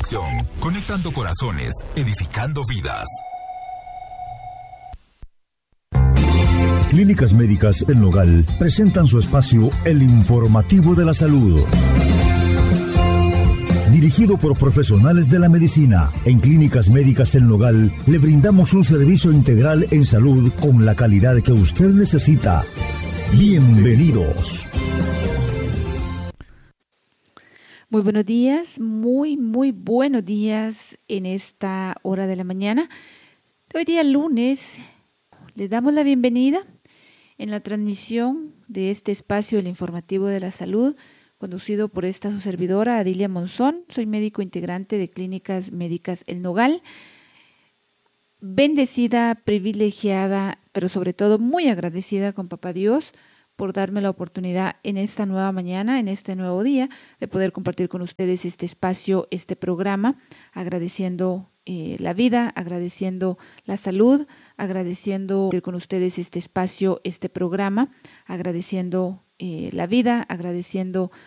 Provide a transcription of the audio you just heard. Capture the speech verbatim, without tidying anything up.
conexión, conectando corazones, edificando vidas. Clínicas Médicas El Nogal presentan su espacio El Informativo de la Salud. Dirigido por profesionales de la medicina, en Clínicas Médicas El Nogal le brindamos un servicio integral en salud con la calidad que usted necesita. Bienvenidos. Muy buenos días, muy, muy buenos días en esta hora de la mañana. Hoy día lunes les damos la bienvenida en la transmisión de este espacio, el informativo de la salud, conducido por esta su servidora, Adilia Monzón. Soy médico integrante de Clínicas Médicas El Nogal. Bendecida, privilegiada, pero sobre todo muy agradecida con Papá Dios por darme la oportunidad en esta nueva mañana, en este nuevo día, de poder compartir con ustedes este espacio, este programa, agradeciendo eh, la vida, agradeciendo la salud, agradeciendo con ustedes este espacio, este programa, agradeciendo eh, la vida, agradeciendo